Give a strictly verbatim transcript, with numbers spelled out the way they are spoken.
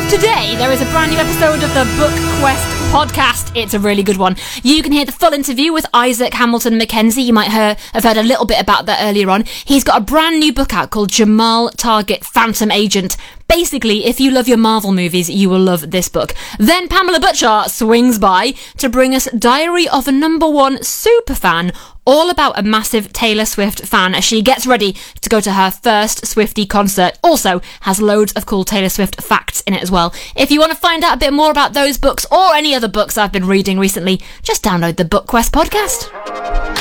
Today, there is a brand new episode of the Book Quest podcast. It's a really good one. You can hear the full interview with Isaac Hamilton Mackenzie. You might hear, have heard a little bit about that earlier on. He's got a brand new book out called Jamal Target Phantom Agent. Basically, if you love your Marvel movies, you will love this book. Then Pamela Butcher swings by to bring us Diary of a Number One Superfan, all about a massive Taylor Swift fan as she gets ready to go to her first Swiftie concert. Also has loads of cool Taylor Swift facts in it as well. If you want to find out a bit more about those books or any other books I've been reading recently, just download the Book Quest podcast.